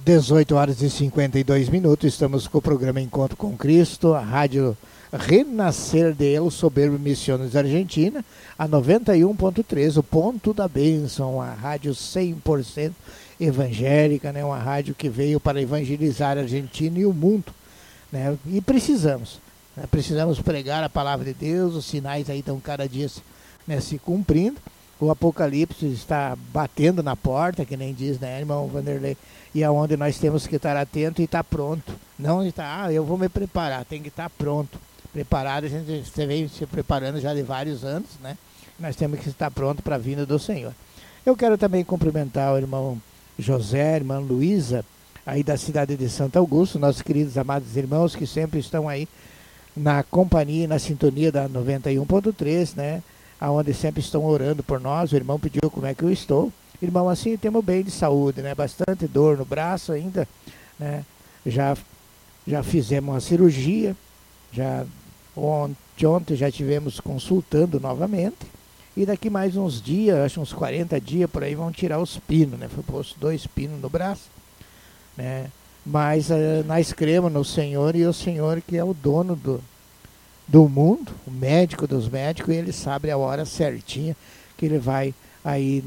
18 horas e 52 minutos, estamos com o programa Encontro com Cristo, a rádio Renascer de El Soberbo Missiones Argentina, a 91.3, o ponto da bênção, a rádio 100% evangélica, né? Uma rádio que veio para evangelizar a Argentina e o mundo, né? E precisamos pregar a palavra de Deus, os sinais aí estão cada dia se cumprindo. O Apocalipse está batendo na porta, que nem diz, né, irmão Vanderlei? E aonde nós temos que estar atento e estar pronto. Não está, eu vou me preparar, tem que estar pronto. Preparado, você vem se preparando já de vários anos, né? Nós temos que estar pronto para a vinda do Senhor. Eu quero também cumprimentar o irmão José, a irmã Luísa, aí da cidade de Santo Augusto, nossos queridos amados irmãos que sempre estão aí na companhia, na sintonia da 91.3, né? Aonde sempre estão orando por nós. O irmão pediu como é que eu estou. Irmão, assim, temos bem de saúde, né? Bastante dor no braço ainda, né? Já fizemos uma cirurgia, ontem já tivemos consultando novamente, e daqui mais uns dias, acho uns 40 dias por aí, vão tirar os pinos, né? Foi posto 2 pinos no braço, né? Mas nós cremos no Senhor, e o Senhor que é o dono do mundo, o médico dos médicos, e ele sabe a hora certinha que ele vai aí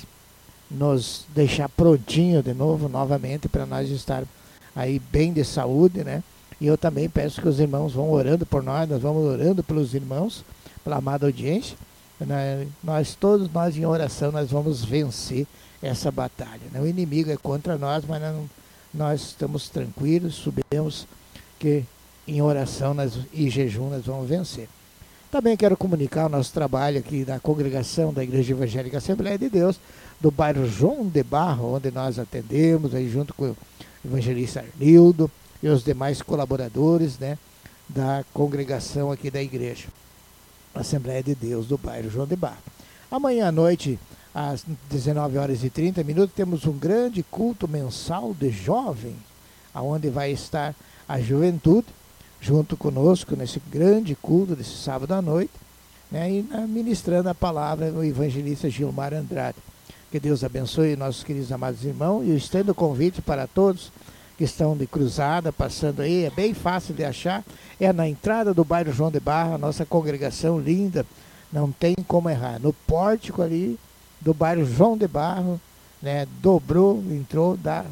nos deixar prontinho de novo, novamente, para nós estar aí bem de saúde, né? E eu também peço que os irmãos vão orando por nós vamos orando pelos irmãos, pela amada audiência, né? Todos nós em oração, nós vamos vencer essa batalha, né? O inimigo é contra nós, mas nós estamos tranquilos, sabemos que em oração e jejum nós vamos vencer. Também quero comunicar o nosso trabalho aqui da congregação da Igreja Evangélica Assembleia de Deus, do bairro João de Barro, onde nós atendemos, aí junto com o evangelista Arnildo e os demais colaboradores, né, da congregação aqui da Igreja Assembleia de Deus, do bairro João de Barro. Amanhã à noite, às 19 horas e 30 minutos, temos um grande culto mensal de jovens, onde vai estar a juventude, junto conosco nesse grande culto desse sábado à noite, né, e ministrando a palavra o evangelista Gilmar Andrade. Que Deus abençoe nossos queridos amados irmãos, e eu estendo o convite para todos que estão de cruzada, passando aí, é bem fácil de achar, é na entrada do bairro João de Barro, a nossa congregação linda, não tem como errar, no pórtico ali do bairro João de Barro, né, dobrou, entrou, dá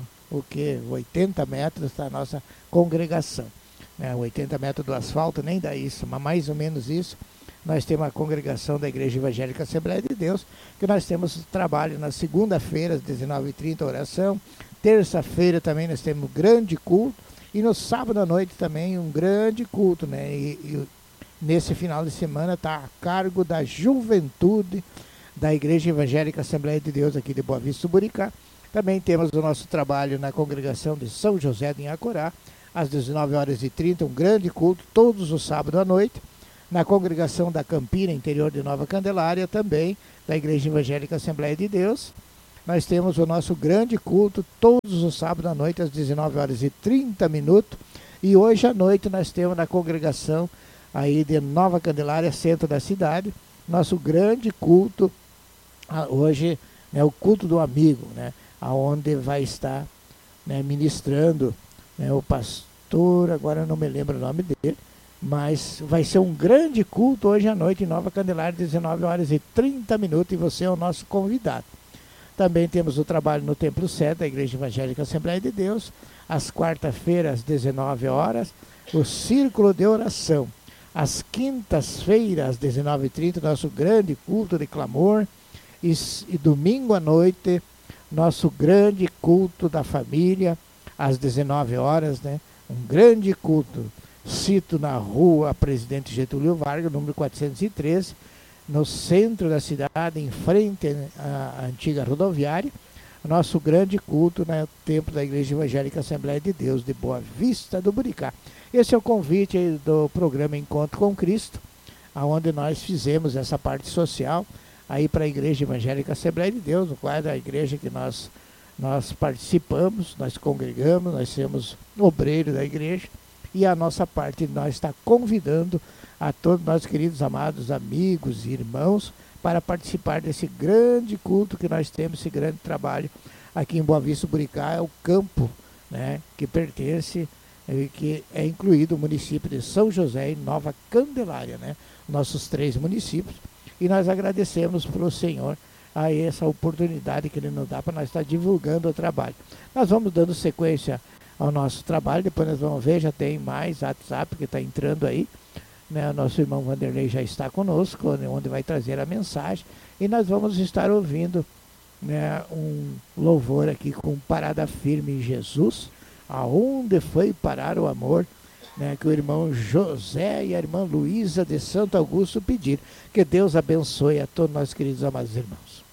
80 metros da nossa congregação. 80 metros do asfalto, nem dá isso, mas mais ou menos isso. Nós temos a congregação da Igreja Evangélica Assembleia de Deus, que nós temos trabalho na segunda-feira, às 19h30, oração. Terça-feira também nós temos um grande culto, e no sábado à noite também um grande culto, né? E nesse final de semana está a cargo da juventude da Igreja Evangélica Assembleia de Deus aqui de Boa Vista do Buricá. Também temos o nosso trabalho na congregação de São José de Inhacorá, às 19h30, um grande culto, todos os sábados à noite, na congregação da Campina, interior de Nova Candelária, também, da Igreja Evangélica Assembleia de Deus. Nós temos o nosso grande culto, todos os sábados à noite, às 19h30, e hoje à noite nós temos na congregação aí de Nova Candelária, centro da cidade, nosso grande culto, hoje, né, o culto do amigo, né, onde vai estar, né, ministrando, o pastor, agora eu não me lembro o nome dele, mas vai ser um grande culto hoje à noite em Nova Candelária, 19h30, e você é o nosso convidado. Também temos o trabalho no Templo 7 da Igreja Evangélica Assembleia de Deus, às quarta-feiras, às 19 horas, o Círculo de Oração. Às quintas-feiras, às 19h30, nosso grande culto de clamor, e domingo à noite, nosso grande culto da família, às 19 horas, né? Um grande culto, cito na rua Presidente Getúlio Vargas, número 413, no centro da cidade, em frente à antiga rodoviária, nosso grande culto no templo da Igreja Evangélica Assembleia de Deus, de Boa Vista do Buricá. Esse é o convite do programa Encontro com Cristo, onde nós fizemos essa parte social, aí para a Igreja Evangélica Assembleia de Deus, no qual é a igreja que nós participamos, nós congregamos, nós somos obreiros da igreja, e a nossa parte nós está convidando a todos nós queridos, amados amigos e irmãos para participar desse grande culto que nós temos, esse grande trabalho aqui em Boa Vista do Buricá, é o campo né, que pertence, que é incluído o município de São José e Nova Candelária, né, nossos 3 municípios, e nós agradecemos para o Senhor a essa oportunidade que Ele nos dá para nós estar divulgando o trabalho. Nós vamos dando sequência ao nosso trabalho, depois nós vamos ver, já tem mais WhatsApp que está entrando aí, né? O nosso irmão Vanderlei já está conosco, né, onde vai trazer a mensagem, e nós vamos estar ouvindo, né, um louvor aqui com Parada Firme em Jesus, aonde foi parar o amor, né, que o irmão José e a irmã Luísa de Santo Augusto pediram. Que Deus abençoe a todos nós, queridos amados irmãos.